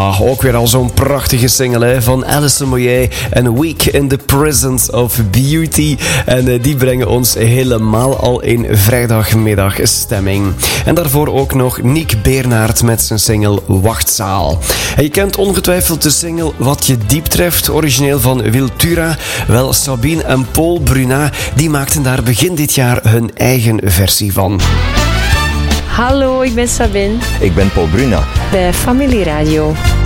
Ja, ook weer al zo'n prachtige single hè, van Alison Moyet en Week in the Presence of Beauty. En die brengen ons helemaal al in vrijdagmiddagstemming. En daarvoor ook nog Nick Bernhard met zijn single Wachtzaal. En je kent ongetwijfeld de single Wat je diep treft, origineel van Wiltura. Wel, Sabine en Paul Brunat, die maakten daar begin dit jaar hun eigen versie van. Hallo, ik ben Sabine. Ik ben Paul Brunat. Bij Familie Radio.